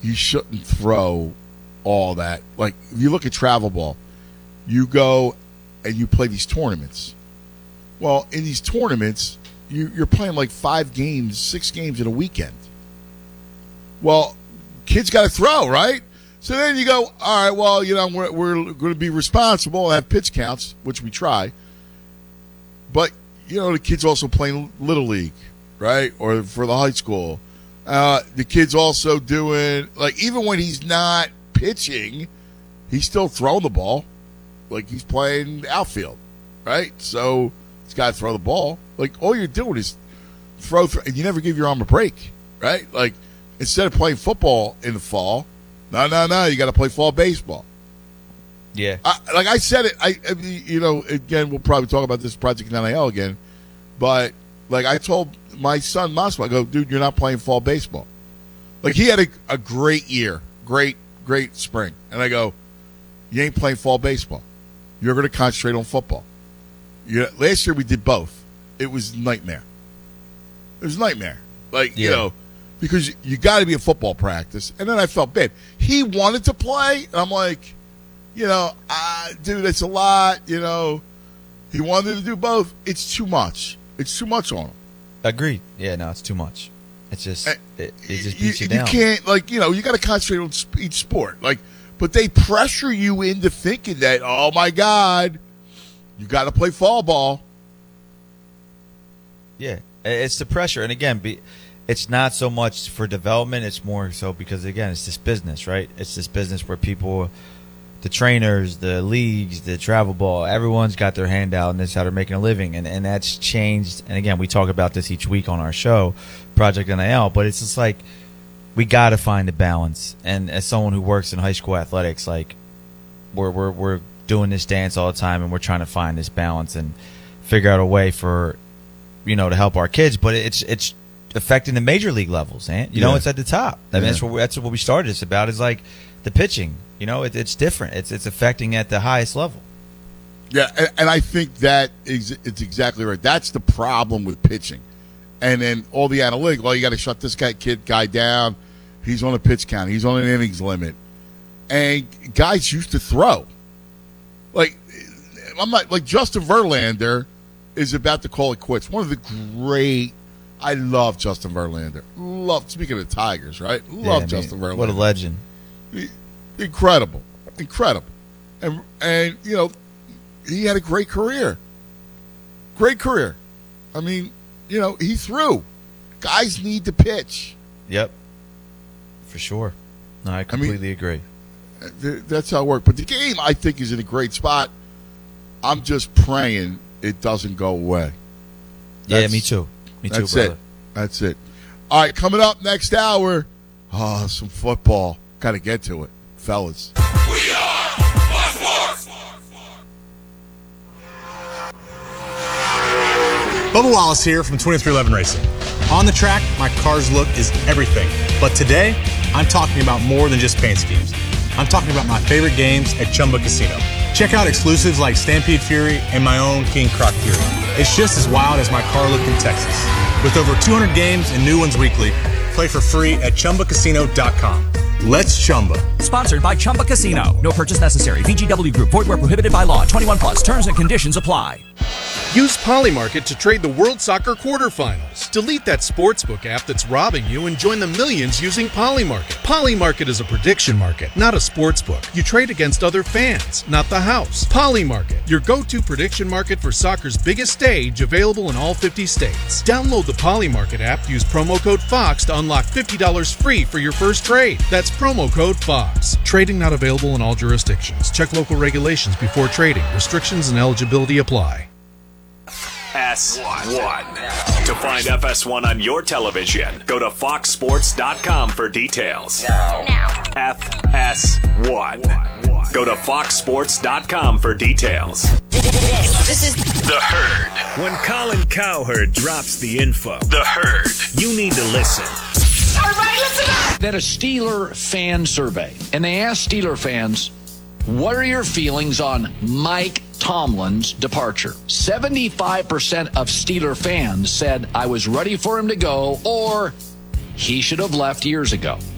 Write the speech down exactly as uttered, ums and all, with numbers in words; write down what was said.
you shouldn't throw all that. Like, if you look at travel ball, you go and you play these tournaments. Well, in these tournaments, you, you're playing like five games, six games in a weekend. Well, kids got to throw, right? So then you go, all right, well, you know, we're, we're going to be responsible and have pitch counts, which we try. But, you know, the kids also playing Little League, right? Or for the high school. Uh, the kid's also doing, like, even when he's not pitching, he's still throwing the ball. Like, he's playing outfield, right? So he's got to throw the ball. Like, all you're doing is throw, throw, and you never give your arm a break, right? Like, instead of playing football in the fall, no, no, no, you got to play fall baseball. Yeah. I, like I said it, I, I mean, you know, again, we'll probably talk about this Project N I L again, but, like, I told my son, Moscow, I go, dude, you're not playing fall baseball. Like, he had a, a great year, great, great spring. And I go, you ain't playing fall baseball. You're going to concentrate on football. You, last year we did both. It was a nightmare. It was a nightmare. Like, yeah. you know, because you got to be a football practice. And then I felt bad. He wanted to play, and I'm like, you know, ah, dude, it's a lot, you know. He wanted to do both. It's too much. It's too much on him. Agreed. Yeah, no, it's too much. It's just, it, it just beats you, you down. You can't, like, you know, you got to concentrate on each sport. Like, but they pressure you into thinking that, oh, my God, you got to play fall ball. Yeah, it's the pressure. And, again, be, it's not so much for development. It's more so because, again, it's this business, right? It's this business where people, the trainers, the leagues, the travel ball, everyone's got their hand out, and that's how they're making a living. And, and that's changed. And, again, we talk about this each week on our show, Project N I L, but it's just like, we got to find a balance. And as someone who works in high school athletics, like, we're we're we're doing this dance all the time, and we're trying to find this balance and figure out a way for, you know, to help our kids. But it's it's affecting the major league levels, and you yeah. know, it's at the top. I mean, yeah. that's what we, that's what we started this about. Is like the pitching. You know, it, it's different. It's it's affecting at the highest level. Yeah, and, and I think that is it's exactly right. That's the problem with pitching. And then all the analytics, well, you got to shut this guy, kid guy down. He's on a pitch count. He's on an innings limit. And guys used to throw. Like, I'm not, like Justin Verlander is about to call it quits. One of the great, I love Justin Verlander. Love, speaking of the Tigers, right? Love yeah, Justin man, Verlander. What a legend. Incredible. Incredible. And, and, you know, he had a great career. Great career. I mean, you know, he threw. Guys need to pitch. Yep. For sure. No, I completely I mean, agree. Th- that's how it works. But the game, I think, is in a great spot. I'm just praying it doesn't go away. That's, yeah, me too. Me too, that's brother. it. That's it. All right, coming up next hour, oh, some football. Got to get to it, fellas. We are Fox Sports. Bubba Wallace here from twenty-three eleven Racing. On the track, my car's look is everything. But today, I'm talking about more than just paint schemes. I'm talking about my favorite games at Chumba Casino. Check out exclusives like Stampede Fury and my own King Croc Fury. It's just as wild as my car look in Texas. With over two hundred games and new ones weekly, play for free at Chumba Casino dot com. Let's Chumba. Sponsored by Chumba Casino. No purchase necessary. V G W Group. Void where prohibited by law. twenty-one plus. Terms and conditions apply. Use Polymarket to trade the World Soccer quarterfinals. Delete that sportsbook app that's robbing you and join the millions using Polymarket. Polymarket is a prediction market, not a sportsbook. You trade against other fans, not the house. Polymarket, your go-to prediction market for soccer's biggest stage, available in all fifty states. Download the Polymarket app, use promo code FOX to unlock fifty dollars free for your first trade. That's promo code FOX. Trading not available in all jurisdictions. Check local regulations before trading. Restrictions and eligibility apply. F S one. To find F S one on your television, go to fox sports dot com for details. Now. F S one. Go to fox sports dot com for details. This is The Herd. When Colin Cowherd drops the info, The Herd, you need to listen. everybody listen up. They had a Steeler fan survey, and they asked Steeler fans, what are your feelings on Mike Tomlin's departure? seventy-five percent of Steeler fans said I was ready for him to go, or he should have left years ago.